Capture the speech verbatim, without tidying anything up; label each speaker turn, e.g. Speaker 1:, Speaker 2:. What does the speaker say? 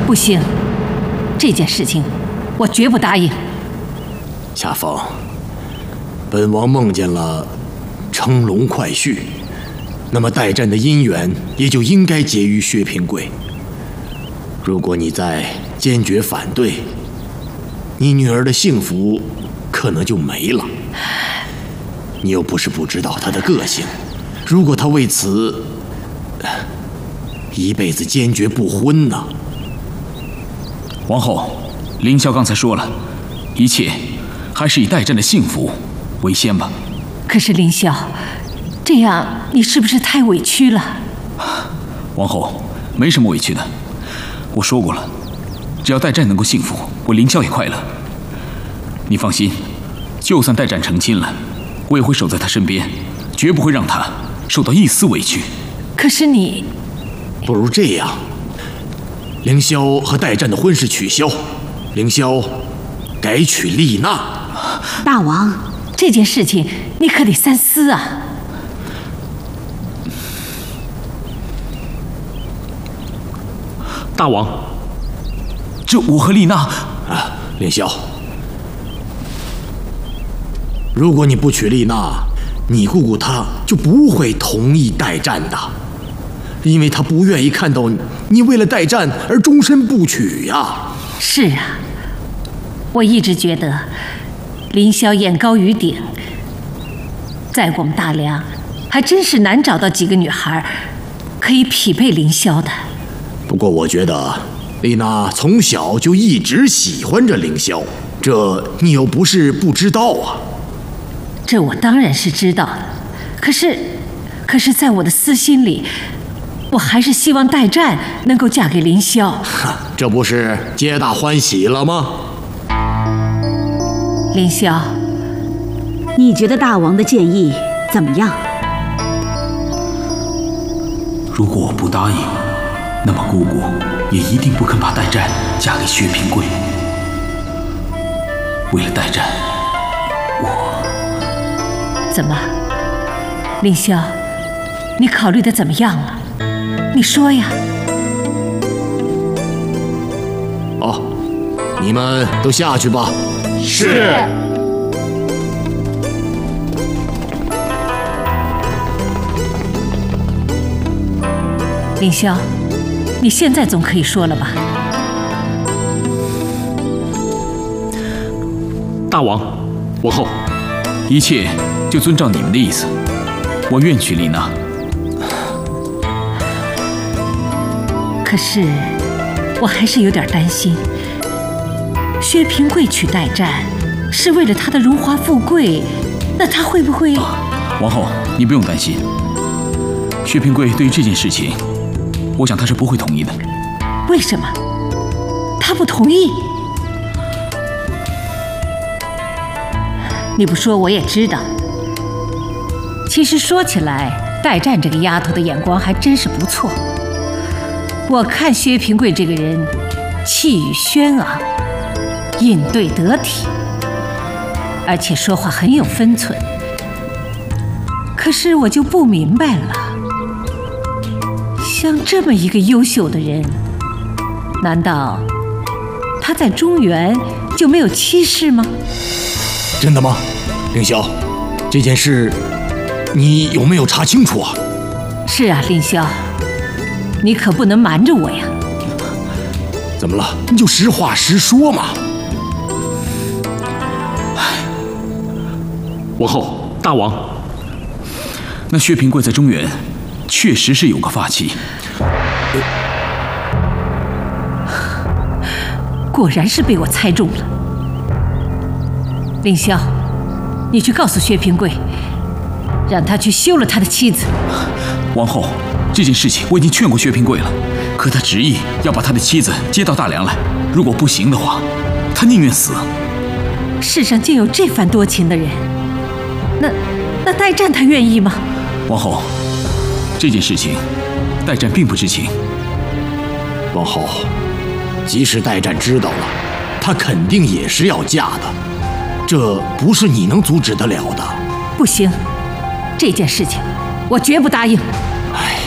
Speaker 1: 不行，这件事情我绝不答应。
Speaker 2: 夏风，本王梦见了乘龙快婿，那么代战的姻缘也就应该结于薛平贵。如果你再坚决反对，你女儿的幸福可能就没了。你又不是不知道她的个性，如果她为此一辈子坚决不婚呢？
Speaker 3: 王后，凌霄刚才说了，一切还是以代战的幸福为先吧。
Speaker 1: 可是凌霄，这样你是不是太委屈了？
Speaker 3: 王后，没什么委屈的。我说过了，只要代战能够幸福，我凌霄也快乐。你放心，就算代战成亲了，我也会守在他身边，绝不会让他受到一丝委屈。
Speaker 1: 可是你……
Speaker 2: 不如这样，凌霄和代战的婚事取消，凌霄改娶丽娜。
Speaker 4: 大王，
Speaker 1: 这件事情你可得三思啊！
Speaker 3: 大王，这我和丽娜……
Speaker 2: 啊，凌霄，如果你不娶丽娜，你姑姑她就不会同意代战的，因为她不愿意看到你为了代战而终身不娶呀。
Speaker 1: 是啊，我一直觉得凌霄眼高于顶，在我们大梁还真是难找到几个女孩可以匹配凌霄的。
Speaker 2: 不过我觉得丽娜从小就一直喜欢着凌霄，这你又不是不知道啊。
Speaker 1: 这我当然是知道的，可是，可是在我的私心里，我还是希望代战能够嫁给凌霄。
Speaker 2: 这不是皆大欢喜了吗？
Speaker 1: 凌霄，
Speaker 4: 你觉得大王的建议怎么样？
Speaker 3: 如果我不答应，那么姑姑也一定不肯把代战嫁给薛平贵。为了代战，我……
Speaker 1: 怎么，凌霄，你考虑的怎么样了？你说呀。
Speaker 2: 好，你们都下去吧。
Speaker 5: 是。
Speaker 1: 凌霄，你现在总可以说了吧？
Speaker 3: 大王，王后，一切就遵照你们的意思。我愿娶丽娜。
Speaker 1: 可是，我还是有点担心。薛平贵娶代战，是为了他的荣华富贵，那他会不会……
Speaker 3: 王后，你不用担心。薛平贵对于这件事情，我想他是不会同意的。
Speaker 1: 为什么？他不同意？你不说我也知道。其实说起来，代战这个丫头的眼光还真是不错。我看薛平贵这个人，气宇轩昂，应对得体，而且说话很有分寸。可是我就不明白了，像这么一个优秀的人，难道他在中原就没有妻室吗？
Speaker 2: 真的吗？凌霄，这件事你有没有查清楚啊？
Speaker 1: 是啊，凌霄，你可不能瞒着我呀。
Speaker 2: 怎么了？你就实话实说嘛。
Speaker 3: 王后，大王，那薛平贵在中原确实是有个发妻。
Speaker 1: 果然是被我猜中了。凌霄，你去告诉薛平贵，让他去休了他的妻子。
Speaker 3: 王后，这件事情我已经劝过薛平贵了，可他执意要把他的妻子接到大梁来。如果不行的话，他宁愿死。
Speaker 1: 世上竟有这番多情的人，那那代战他愿意吗？
Speaker 3: 王后，这件事情，代战并不知情。
Speaker 2: 王后，即使代战知道了，他肯定也是要嫁的，这不是你能阻止得了的。
Speaker 1: 不行，这件事情我绝不答应。